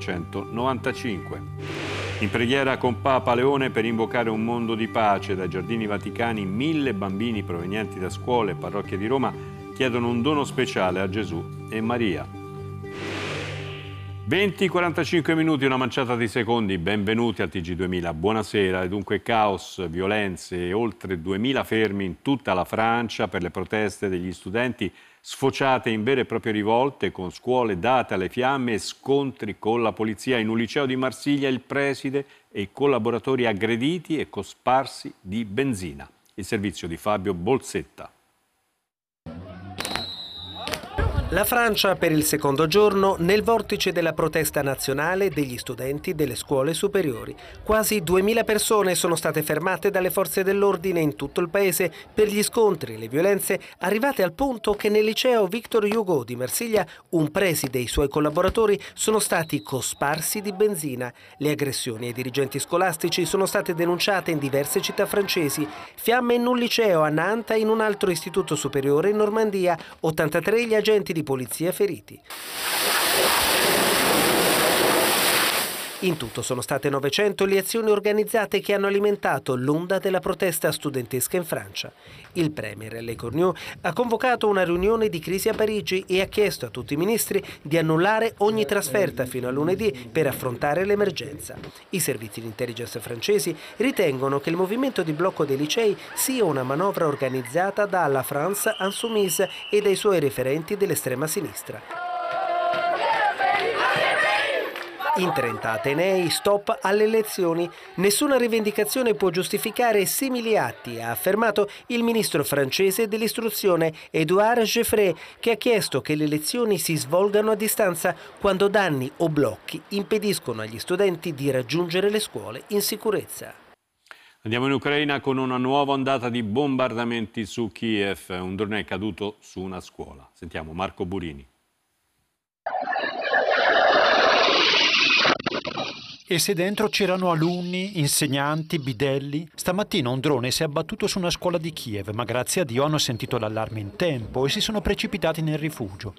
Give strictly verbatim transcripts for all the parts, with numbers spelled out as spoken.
millenovecentonovantacinque. In preghiera con Papa Leone per invocare un mondo di pace, dai Giardini Vaticani mille bambini provenienti da scuole e parrocchie di Roma chiedono un dono speciale a Gesù e Maria. venti quarantacinque minuti, una manciata di secondi, benvenuti al T G duemila, buonasera. E dunque caos, violenze e oltre duemila fermi in tutta la Francia per le proteste degli studenti sfociate in vere e proprie rivolte, con scuole date alle fiamme e scontri con la polizia. In un liceo di Marsiglia il preside e i collaboratori aggrediti e cosparsi di benzina. Il servizio di Fabio Bolsetta. La Francia per il secondo giorno nel vortice della protesta nazionale degli studenti delle scuole superiori. Quasi duemila persone sono state fermate dalle forze dell'ordine in tutto il paese per gli scontri e le violenze, arrivate al punto che nel liceo Victor Hugo di Marsiglia un preside e i suoi collaboratori sono stati cosparsi di benzina. Le aggressioni ai dirigenti scolastici sono state denunciate in diverse città francesi. Fiamme in un liceo a Nantes e in un altro istituto superiore in Normandia. ottantatré gli agenti di polizia feriti. In tutto sono state novecento le azioni organizzate che hanno alimentato l'onda della protesta studentesca in Francia. Il premier Le Cornu ha convocato una riunione di crisi a Parigi e ha chiesto a tutti i ministri di annullare ogni trasferta fino a lunedì per affrontare l'emergenza. I servizi di intelligence francesi ritengono che il movimento di blocco dei licei sia una manovra organizzata dalla France Insoumise e dai suoi referenti dell'estrema sinistra. In trenta atenei, stop alle elezioni. Nessuna rivendicazione può giustificare simili atti, ha affermato il ministro francese dell'istruzione Édouard Geoffrey, che ha chiesto che le elezioni si svolgano a distanza quando danni o blocchi impediscono agli studenti di raggiungere le scuole in sicurezza. Andiamo in Ucraina con una nuova ondata di bombardamenti su Kiev. Un drone è caduto su una scuola. Sentiamo Marco Burini. E se dentro c'erano alunni, insegnanti, bidelli? Stamattina un drone si è abbattuto su una scuola di Kiev, ma grazie a Dio hanno sentito l'allarme in tempo e si sono precipitati nel rifugio.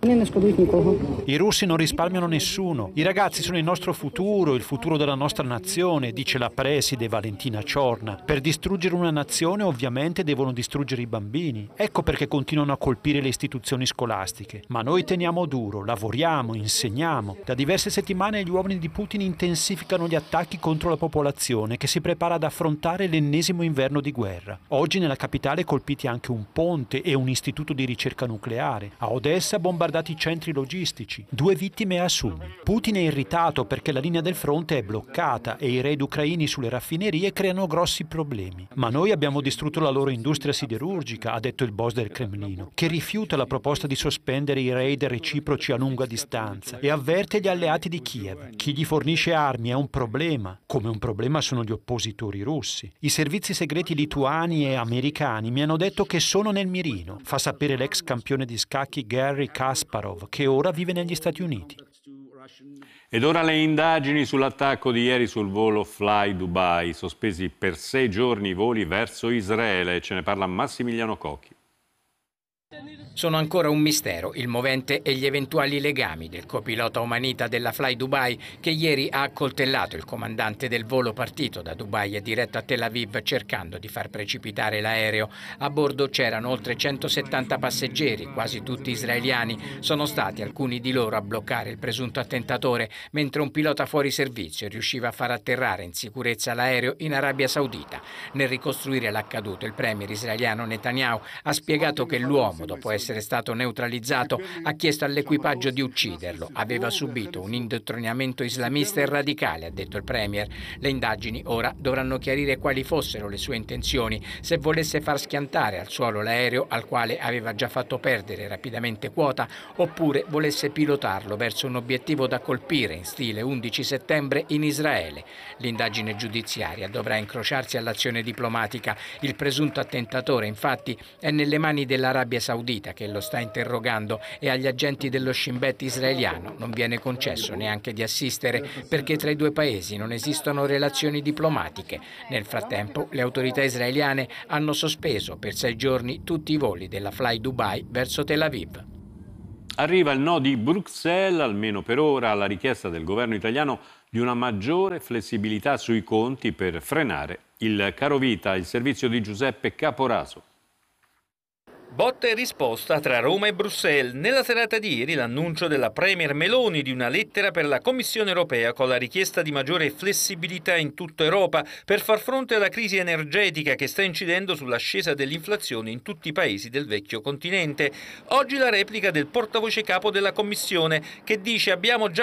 I russi non risparmiano nessuno. I ragazzi sono il nostro futuro, il futuro della nostra nazione, dice la preside Valentina Ciorna. Per distruggere una nazione ovviamente devono distruggere i bambini. Ecco perché continuano a colpire le istituzioni scolastiche. Ma noi teniamo duro, lavoriamo, insegniamo. Da diverse settimane gli uomini di Putin intensificano gli attacchi contro la popolazione che si prepara ad affrontare l'ennesimo inverno di guerra. Oggi nella capitale colpiti anche un ponte e un istituto di ricerca nucleare. A Odessa bombardati centri logistici. Due vittime a Sumi. Putin è irritato perché la linea del fronte è bloccata e i raid ucraini sulle raffinerie creano grossi problemi. Ma noi abbiamo distrutto la loro industria siderurgica, ha detto il boss del Cremlino, che rifiuta la proposta di sospendere i raid reciproci a lunga distanza e avverte gli alleati di Kiev. Chi gli fornisce armi è un problema, come un problema sono gli oppositori russi. I servizi segreti lituani e americani mi hanno detto che sono nel mirino, fa sapere l'ex campione di scacchi Garry Kasparov, che ora vive negli Stati Uniti. Ed ora le indagini sull'attacco di ieri sul volo Fly Dubai, sospesi per sei giorni i voli verso Israele. Ce ne parla Massimiliano Cocchi. Sono ancora un mistero il movente e gli eventuali legami del copilota omanita della Fly Dubai che ieri ha accoltellato il comandante del volo partito da Dubai e diretto a Tel Aviv cercando di far precipitare l'aereo. A bordo c'erano oltre centosettanta passeggeri, quasi tutti israeliani. Sono stati alcuni di loro a bloccare il presunto attentatore, mentre un pilota fuori servizio riusciva a far atterrare in sicurezza l'aereo in Arabia Saudita. Nel ricostruire l'accaduto, il premier israeliano Netanyahu ha spiegato che l'uomo, dopo essere stato neutralizzato, ha chiesto all'equipaggio di ucciderlo. Aveva subito un indottrinamento islamista e radicale, ha detto il premier. Le indagini ora dovranno chiarire quali fossero le sue intenzioni, se volesse far schiantare al suolo l'aereo al quale aveva già fatto perdere rapidamente quota, oppure volesse pilotarlo verso un obiettivo da colpire in stile undici settembre in Israele. L'indagine giudiziaria dovrà incrociarsi all'azione diplomatica. Il presunto attentatore, infatti, è nelle mani dell'Arabia Saudita, che lo sta interrogando, e agli agenti dello Shin Bet israeliano non viene concesso neanche di assistere perché tra i due paesi non esistono relazioni diplomatiche. Nel frattempo le autorità israeliane hanno sospeso per sei giorni tutti i voli della Fly Dubai verso Tel Aviv. Arriva il no di Bruxelles, almeno per ora, alla richiesta del governo italiano di una maggiore flessibilità sui conti per frenare il carovita. Il servizio di Giuseppe Caporaso. Botta e risposta tra Roma e Bruxelles. Nella serata di ieri l'annuncio della Premier Meloni di una lettera per la Commissione europea con la richiesta di maggiore flessibilità in tutta Europa per far fronte alla crisi energetica che sta incidendo sull'ascesa dell'inflazione in tutti i paesi del vecchio continente. Oggi la replica del portavoce capo della Commissione che dice abbiamo già